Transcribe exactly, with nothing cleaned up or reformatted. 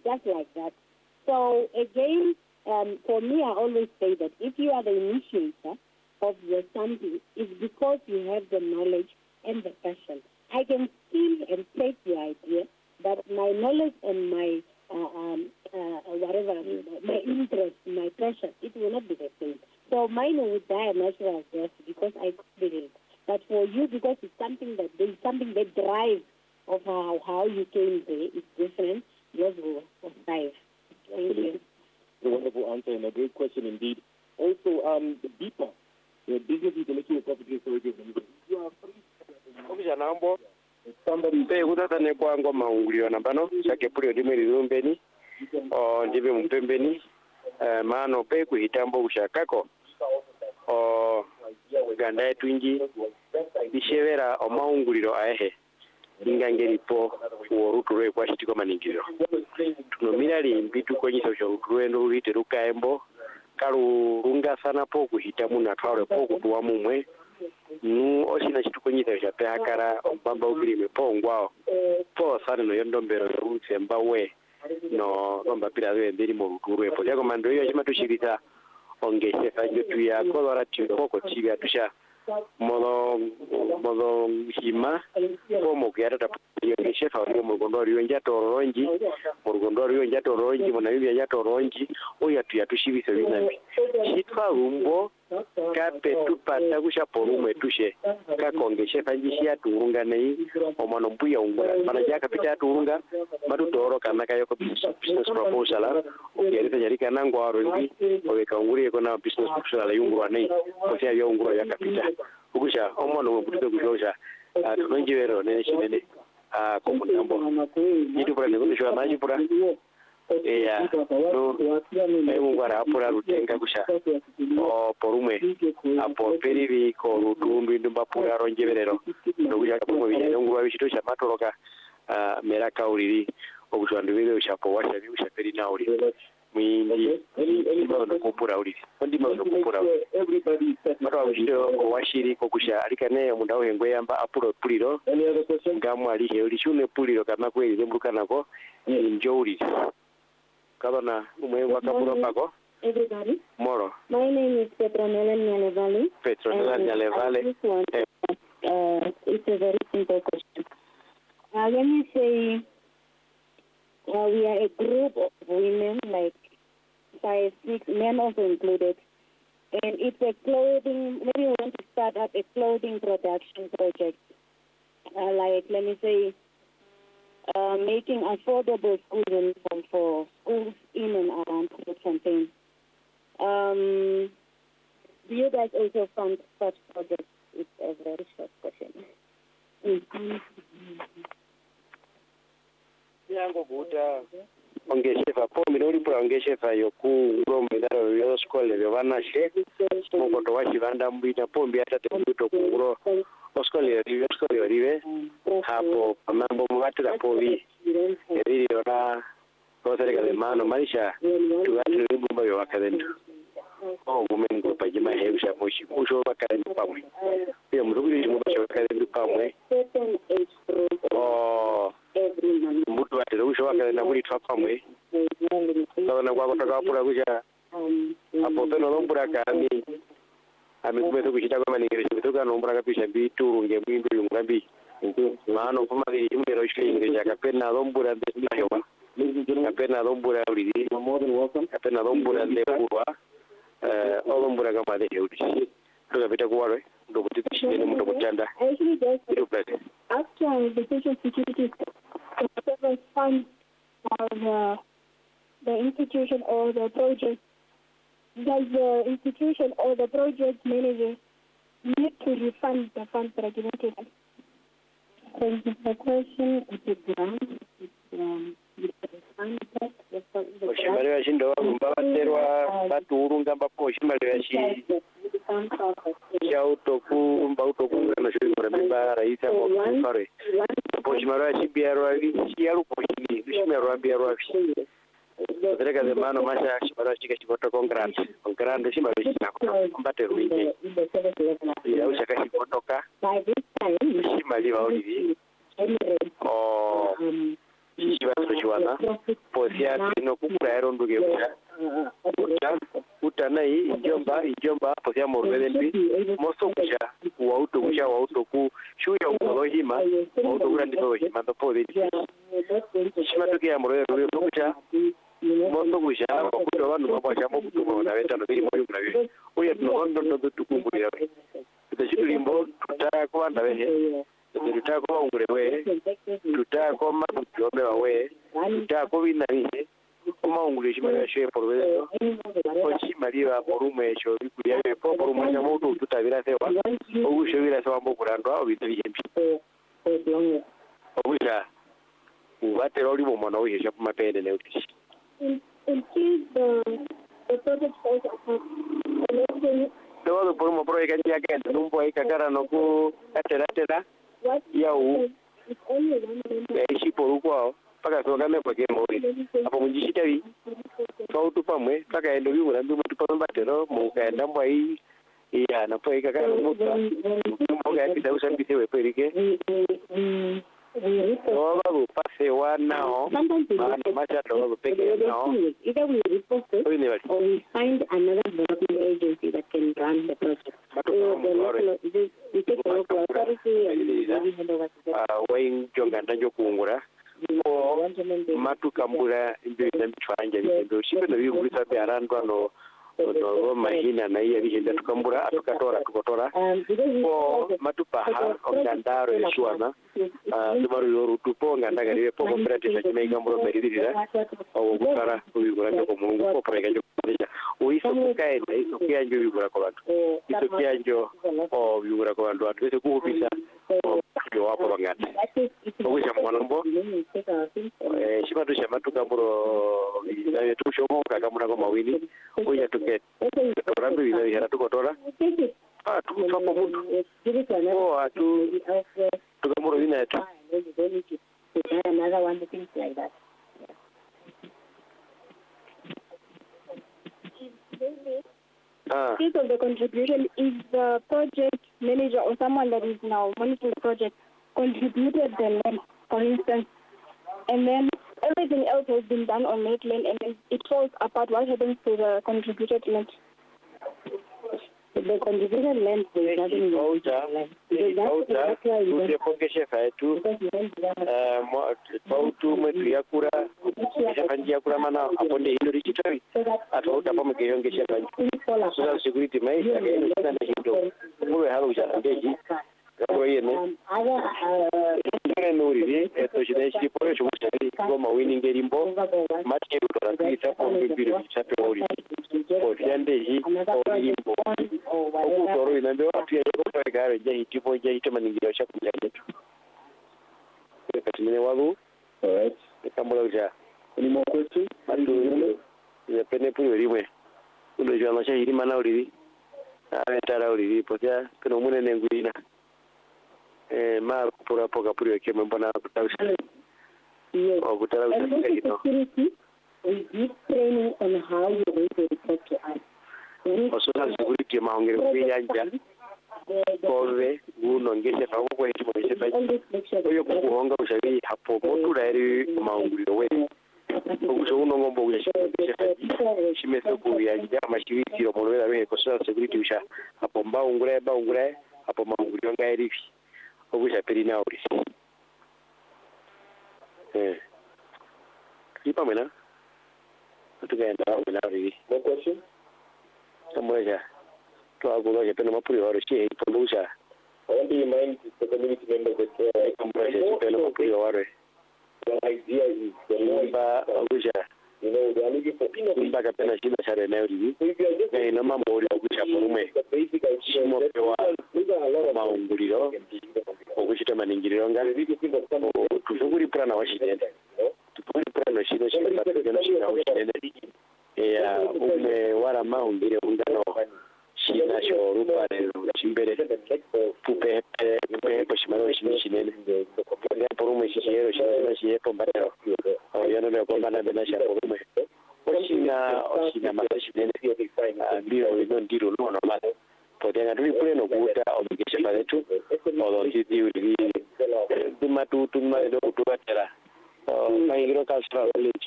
just like that. So again, um, for me, I always say that if you are the initiator of your something, it's because you have the knowledge and the passion. I can steal and take the idea, but my knowledge and my uh, um, uh, whatever, my interest, my passion, it will not be the same. So mine will die a natural death because I did it. But for you, because it's something that there's something that drives of how, how you came there, it's different. Yours will thrive. Thank you. A wonderful answer and a great question indeed. Also, um, the B I P A, the Business Intellectual Property Authority of the you are free. Somebody say, who doesn't know Guango Maungrio Nabano, Sakapuri, Dimiri Rumbeni, or Jimmy Mumpembeni, Mano Peku, Hitambo Shakako, or Gandai Twingi, Ishevera, or Maungrio Ahe, Ingangeripo, or Rukure, Washington Maningiro. Nominally, Bitu Koni Social Grueno, Riteruka Embo, Karu Runga Sanapo, Hitamuna Kaura Poku, Wamumwe. Nu osina chitukunyita cha pehakara ombamba ukiri mepongwa po sana no yondombero rutse mbawe no nomba pira we ndiri mu rukuru po yako mando yo chima tushirita ongeshe fajo tuya kolora tiko chiga tusha modo modo hima po mo kera ta ongeshe fa mo gondori yo njato ronji mo gondori yo njato ronji mo na bibi njato ronji oya tuya tushibisa binami shitwa rumbo kape tupata kusha porume tushe kakongeshe fanjishia turunga nei omano mbuya ungura mana jaka pita turunga madu toro kana kayo ko business proposal yari tajari nango arundi oweka unguri ko na business proposal yungura nei ko sia yo ungura yakapita kusha omano mbuto kusha tunonjero ne shinene a ko mutambo yitu pura ne kusha maji pura yeah, no, I won't apura rutenga kusha o porume apo perivi ko rutumbi ndumba pura ronjeverero no kuja kumo bije ngurwa bishito cha matoroka meraka uriri obujwandu bebe chapo washa bi usha peri na uri mwindi ndimo no kupura uri ndimo no kupura everybody mara bishito washiri ko kusha alikane mundawo hengwe yamba apuro puliro ngamu ali he uri shune puliro kana kweli nembuka nako njori Kabana, umeweka kapura pako? Everybody. Moro. My name is Petronella Nyalevale. Petronella Nyalevale. Uh, it's a very simple question. Uh, let me say, uh, we are a group of women, like five, six, men also included, and it's a clothing. Maybe we want to start up a clothing production project. Uh, like, let me say. Uh, making affordable school uniform for schools in and around Fontaine. Um, do you guys also fund such projects? It's a very short question. Yango buta ongeshefa po minori po ongeshefa yoku ngombe daro yo skole yo vana she mo to washi vanda mbita po mbiata te mbuto kungro oskole yo skole yo rive hapo mambo mwatira po vi eri ora kosereka de mano maisha tuatu ribumba yo akadento oh gumengo pajima hebisha moshi musho bakadento pamwe yo murugiri mu basho bakadento pamwe oh mbuto atero usho bakadento muri twapamwe sawana kwa kutoka pura kuja hapo peno lombura kami amekubeto kuchita kwa maningere kutoka nombra kapisha bitu nge mwimbi yungambi mano kuma biri umero ishenge ya kapena lombura de nayowa kapena lombura ulidi kapena lombura de kuwa eh lombura kama de yudi tukapita kuware ndokutiti shine mundo kuchanda after the social security fund for the, the institution or the project, does the institution or the project manager need to refund the funds that are given to them? Thank you for the question. It's a grant. It's um, Oshimaliwa shindo mbawaterwa baturu ngamba po oshimaliwa shi ya utoku mba utoku na shuri mura mba raisa mo kare po oshimaliwa shi biarwa shi ya lupo shi oshimaliwa biarwa shi Tereka de mano masha shimaliwa shi kashi koto kongrant kongrant shimaliwa shi na mbateru ije ya ushaka shi kotoka shimaliwa olivi oh shiva tuchiwana posia no kukura ero nduge buja uta uta nai njomba njomba posia morbelembi moso kuja wa uto kuja wa uto ku shuya ulohima wa uto grandi lohima ndo podi shima tukia morbe kuja moso kuja kuja wanu mabasha mo kutumo na weta no bili moyo mnawe oya no ndo ndo tukumbulira tutashikulimbo tutakwa ndawe tutako ungurewe tutako makutyome wawe tutako binabihe kumaungule shimara shwe porwezo oshimaliwa porume esho bikulia bepo porume ya moto tutabira sewa ogushobira sewa mbokurandwa obitebihembi oguja ubate roli bomona ohisha kumapende ne utishi in case the the project falls apart todo por un proyecto ya que no puede cagar no ku atera atera ya u eishi por uko paka so game kwa game ori apo munjishita wi so tu pamwe paka endo wi ura ndu tu pamwe batero mu ka enda mbai ya na puede cagar no muta mu ga pita usan bise we perike no babu pase wanao maana macha to peke nao either we report it or we find another development agency that can run the project. So the local, we take the local authority and we hand over to them. Wain jonga ndanjo kuungura o matu kambura ndio ndamchwanja ndio shibe na biyo kulisa be arandwa no no mahina na iya bihenda tukambura atukatora tukotora o matupaha ogandaro yeshwana tumaru yoru tuponga ndagariwe po cooperative chimega mburo meridira o gukara kubigura cyo mungu ko prega cyo kuja uiso kukaenda iso kianjo bigura ko bantu iso kianjo o bigura ko bantu atwese kuhupisa o wapo bangana okusha mwanombo eh shimatu shamatu kamburo bizaye tushomoka kamuna ko mawini oya tuke rambi bizaye hera tukotora ah tukutsapo mutu oh atu tukamuro ina tu another one things like that. Ah. Piece of the contribution is the project manager or someone that is now monitoring the project contributed the land, for instance, and then everything else has been done on that land, and then it falls apart. What happens to the contributed land? The contributed land is nothing wrong. Usipongeshe faitu pautu mwetu ya kura shafanji ya kura mana aponde hilo richitari atauta pa mkeyongeshe fanji social security mai ya kene sana hindo muwe halu shafandeji kwa yene ngene nuri eto shineshi pore shumustari goma winning gerimbo matke utorapita po mbibiro chape ori o fiandeji o limbo o toro inambe watu ya kwa gari je hitipo je hitema ningiro shakuja yetu katimene walu alright kambola uja ni mokwetu atu ya pene puyo rimwe ulo jwa masha hirima na uriri awe tara uriri potia keno mune nenguina eh ma pura poka puyo kema mbona kutausa o kutara usa kito we give training on how you going to report to us. Social security maongere kuyanja kove guno ngeshe fa ko hiti mo ngeshe fa oyo kuhonga ushabi hapo motura eri maunguliro we okuzo uno ngombo ngeshe fa shimese ku yanja mashirikiro mo wera we ko social security usha hapo mbaungure baungure hapo maunguliro ngairi okusha perina uri eh kipa mena tukaenda mena uri no question Samoja, to agulo ya pena mapuri waro shi producer. I want to remind the community members that I come by the pena mapuri waro. The idea is the number aguja. You know, they are looking for number ka pena shina share na uri. Eh na mambo uri aguja porume. Shimo pewa maunguliro. Ogushita maningiriro nga. Tufuguri prana washidenda. Tufuguri prana shino shino patena shina washidenda. Ya ume wara maungire undano shina shorupa le chimbere pupe pupe poshimaro shini shinene ya porume shishero shina shiyepo mbatero o yano le kombana bena sha porume oshina oshina masa shinene ndiro ino ndiro no normal potenga tuli kule no kuta obigesha paletu o do siti uri dumatu tumma do kutubatera o mai giro ka stra le